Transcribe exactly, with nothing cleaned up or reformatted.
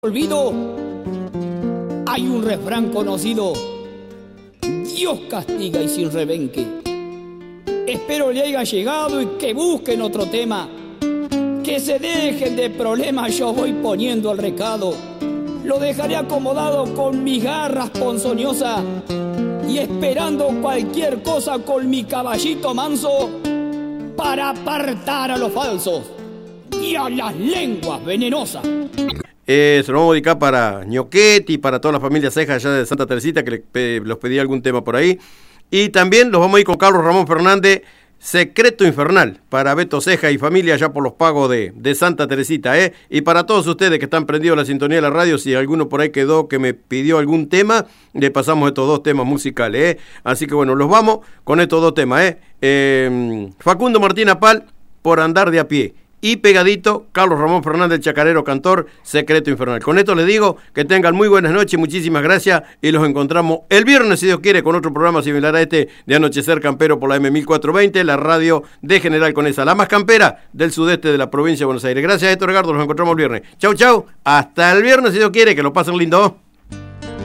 olvido, hay un refrán conocido: Dios castiga y sin rebenque. Espero le haya llegado y que busquen otro tema, que se dejen de problemas. Yo voy poniendo el recado, lo dejaré acomodado con mis garras ponzoñosas y esperando cualquier cosa con mi caballito manso para apartar a los falsos y a las lenguas venenosas. Eh, se lo vamos a dedicar para Ñoquetti y para toda la familia Ceja allá de Santa Teresita, que le, eh, los pedí algún tema por ahí. Y también los vamos a ir con Carlos Ramón Fernández, Secreto Infernal, para Beto Ceja y familia allá por los pagos de, de Santa Teresita, ¿eh? Y para todos ustedes que están prendidos a la sintonía de la radio, si alguno por ahí quedó que me pidió algún tema, le pasamos estos dos temas musicales, ¿eh? Así que bueno, los vamos con estos dos temas, ¿eh? eh Facundo Martín Apal, Por andar de a pie. Y pegadito, Carlos Ramón Fernández, chacarero cantor, Secreto Infernal. Con esto les digo que tengan muy buenas noches, muchísimas gracias y los encontramos el viernes, si Dios quiere, con otro programa similar a este de Anochecer Campero por la M mil cuatrocientos veinte, la radio de General Conesa, la más campera del sudeste de la provincia de Buenos Aires. Gracias, Héctor Gardo, los encontramos el viernes. Chau, chau, hasta el viernes, si Dios quiere, que lo pasen lindo.